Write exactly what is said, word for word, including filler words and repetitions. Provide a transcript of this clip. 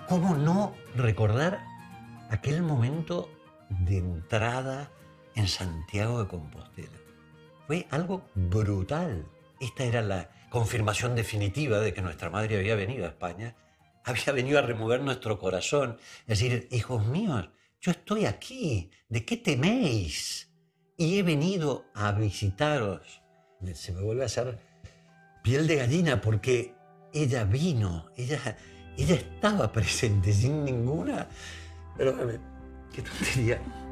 ¿Cómo no recordar aquel momento de entrada en Santiago de Compostela? Fue algo brutal. Esta era la confirmación definitiva de que nuestra madre había venido a España, había venido a remover nuestro corazón, es decir, hijos míos, yo estoy aquí, ¿de qué teméis? Y he venido a visitaros. Se me vuelve a hacer piel de gallina porque ella vino, ella, ella estaba presente sin ninguna... Pero, qué tontería.